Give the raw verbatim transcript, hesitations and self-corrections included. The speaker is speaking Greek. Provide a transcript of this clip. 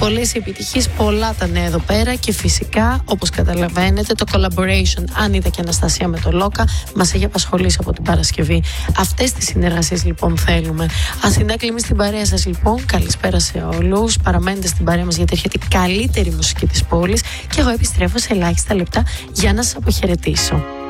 Πολλές επιτυχίες, πολλά τα νέα εδώ πέρα και φυσικά, όπως καταλαβαίνετε, το collaboration Άνητα και Αναστασία με το Λόκα μας έχει απασχολήσει από την Παρασκευή. Αυτές τις συνεργασίες λοιπόν θέλουμε. Αθηνά Κλίμη στην παρέα σας λοιπόν. Καλησπέρα σε όλους. Παραμένετε στην παρέα μας γιατί έρχεται η καλύτερη μουσική της πόλης και εγώ επιστρέφω σε ελάχιστα λεπτά για να σας αποχαιρετήσω.